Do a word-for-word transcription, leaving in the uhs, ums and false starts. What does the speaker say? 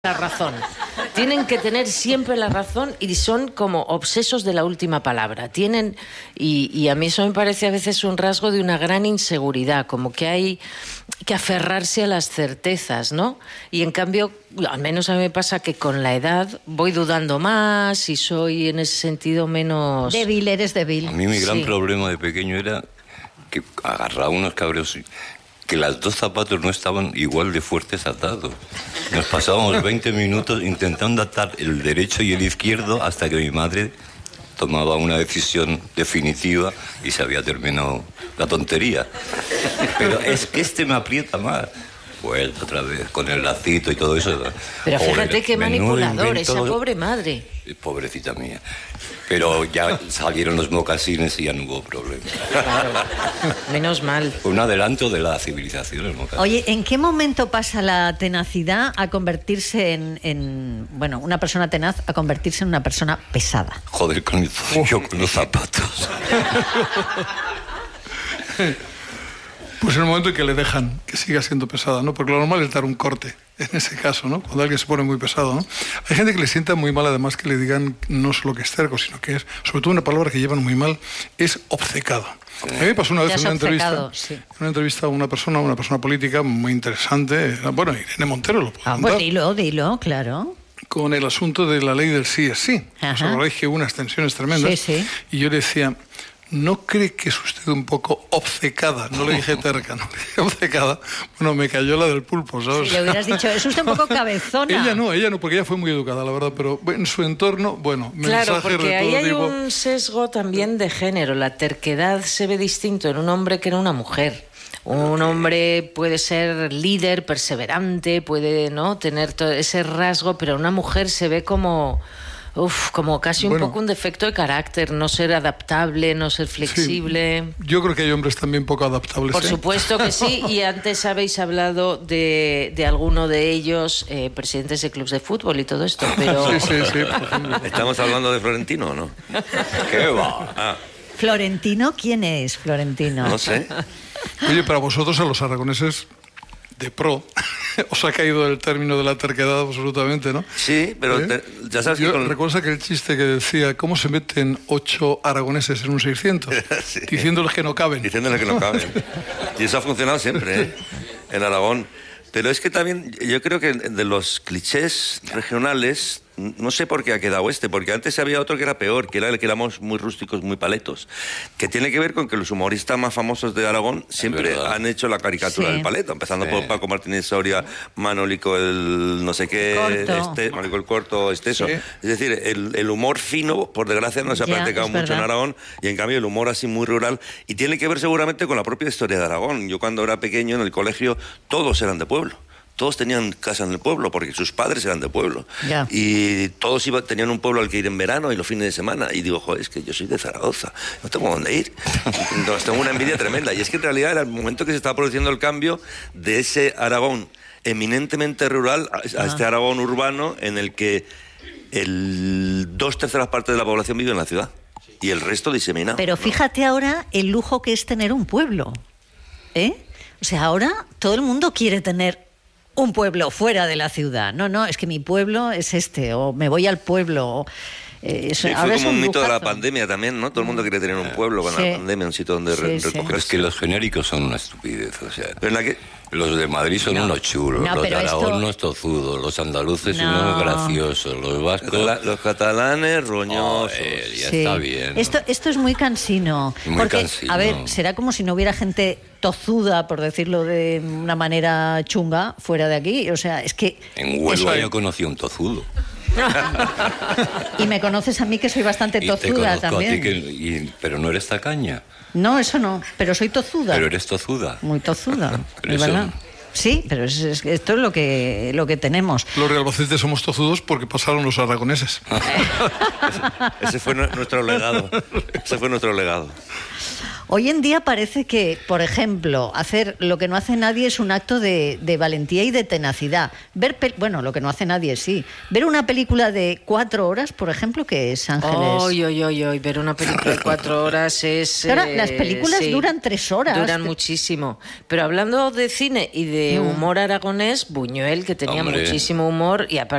la razón. Tienen que tener siempre la razón y son como obsesos de la última palabra. Tienen y, y a mí eso me parece a veces un rasgo de una gran inseguridad, como que hay que aferrarse a las certezas, ¿no? Y en cambio, al menos a mí me pasa que con la edad voy dudando más y soy en ese sentido menos... Débil, eres débil. A mí mi gran Sí. problema de pequeño era que agarraba unos cabreos... que las dos zapatos no estaban igual de fuertes atados. Nos pasábamos veinte minutos intentando atar el derecho y el izquierdo hasta que mi madre tomaba una decisión definitiva y se había terminado la tontería. Pero es que este me aprieta más. Vuelta otra vez, con el lacito y todo eso. Pero fíjate Pobre, qué menudo manipulador, invento. esa pobre madre. Pobrecita mía. Pero ya salieron los mocasines y ya no hubo problema. Claro, menos mal. Fue un adelanto de la civilización el mocasín. Oye, ¿en qué momento pasa la tenacidad a convertirse en, en, bueno, una persona tenaz a convertirse en una persona pesada? Joder, con el yo con los zapatos. Pues en el momento en que le dejan que siga siendo pesada, ¿no? Porque lo normal es dar un corte, en ese caso, ¿no? Cuando alguien se pone muy pesado, ¿no? Hay gente que le sienta muy mal, además, que le digan no solo que es terco, sino que es, sobre todo una palabra que llevan muy mal, es obcecado. A mí me pasó una vez en una entrevista, sí. en una entrevista a una persona, una persona política muy interesante, bueno, Irene Montero, lo puedo Ah, contar, pues dilo, dilo, claro. con el asunto de la ley del sí es sí. Ajá. O sea, la ley que hubo unas tensiones tremendas. Sí, sí. Y yo le decía, ¿no cree que es usted un poco obcecada? No le dije terca, no le dije obcecada. Bueno, me cayó la del pulpo, ¿sabes? Si le hubieras dicho, es usted un poco cabezona. Ella no, ella no, porque ella fue muy educada, la verdad, pero en su entorno, bueno, Claro, mensaje porque de ahí todo hay tipo. un sesgo también de género. La terquedad se ve distinto en un hombre que en una mujer. Un hombre puede ser líder, perseverante, puede no tener todo ese rasgo, pero una mujer se ve como... Uf, como casi un Bueno. poco un defecto de carácter, no ser adaptable, no ser flexible. Sí, yo creo que hay hombres también poco adaptables. Por ¿eh? supuesto que sí, y antes habéis hablado de, de alguno de ellos, eh, presidentes de clubes de fútbol y todo esto, pero... Sí, sí, sí, por ejemplo. ¿Estamos hablando de Florentino o no? ¿Qué va? Ah, ¿Florentino? ¿Quién es Florentino? no sé. Oye, para vosotros, a los aragoneses de pro, os ha caído el término de la terquedad absolutamente, ¿no? Sí, pero ¿Eh? te- ya sabes Yo, que con... ¿recuerdas aquel chiste que decía cómo se meten ocho aragoneses en un seiscientos? Sí. Diciéndoles que no caben. Diciéndole que no caben. Y eso ha funcionado siempre, ¿eh? En Aragón. Pero es que también yo creo que de los clichés regionales, no sé por qué ha quedado este, porque antes había otro que era peor, que era el que éramos muy rústicos, muy paletos, que tiene que ver con que los humoristas más famosos de Aragón siempre verdad. han hecho la caricatura Sí. del paleto, empezando Sí. por Paco Martínez Soria, Manolico el no sé qué, Corto. este, Manolico el corto, este eso. Sí. Es decir, el, el humor fino, por desgracia, no se ha Ya, practicado es mucho en verdad. Aragón, y en cambio el humor así muy rural, y tiene que ver seguramente con la propia historia de Aragón. Yo cuando era pequeño en el colegio, todos eran de pueblo. Todos tenían casa en el pueblo, porque sus padres eran de pueblo. Ya. Y todos iba, tenían un pueblo al que ir en verano y los fines de semana. Y digo, joder, es que yo soy de Zaragoza, no tengo dónde ir. Entonces tengo una envidia tremenda. Y es que en realidad era el momento que se estaba produciendo el cambio de ese Aragón eminentemente rural a, a este Aragón urbano en el que el dos terceras partes de la población vive en la ciudad. Y el resto diseminado. Pero fíjate ahora el lujo que es tener un pueblo, ¿eh? O sea, ahora todo el mundo quiere tener un pueblo fuera de la ciudad. No, no, es que mi pueblo es este, o me voy al pueblo. O, eh, eso, Sí, ahora fue es como un mito de la lujazo. pandemia también, ¿no? Todo el mundo quiere tener un pueblo con Sí. la pandemia, un sitio donde re- Sí, sí. recoger. Es que los genéricos son una estupidez, o sea... Pero en la que... Los de Madrid son No. unos chulos, No, los de pero Aragón esto- unos tozudos, los andaluces No. unos graciosos, los vascos... La- los catalanes roñosos. Joder, ya Sí. está bien. Esto, esto es muy cansino. Muy porque, cansino. a ver, será como si no hubiera gente tozuda, por decirlo de una manera chunga, fuera de aquí. O sea, es que... En Huelva Eso hay. yo conocí a un tozudo. Y me conoces a mí que soy bastante Y te tozuda conozco a también. ti que... y- pero no eres tacaña, No, eso no, pero soy tozuda. pero eres tozuda. Muy tozuda, Pero es eso- verdad. Sí, pero es, es- esto es lo que, lo que tenemos. Los de Albacete somos tozudos porque pasaron los aragoneses. Ese fue nu- nuestro legado. Ese fue nuestro legado. Hoy en día parece que, por ejemplo, hacer lo que no hace nadie es un acto de, de valentía y de tenacidad. Ver, pe- bueno, lo que no hace nadie sí. Ver una película de cuatro horas, por ejemplo, que es Ángeles. Oy, oy, oy, oy, ver una película de cuatro horas es... Ahora, eh, las películas sí, duran tres horas. Duran muchísimo. Pero hablando de cine y de Mm. humor aragonés, Buñuel, que tenía Hombre. muchísimo humor, y aparte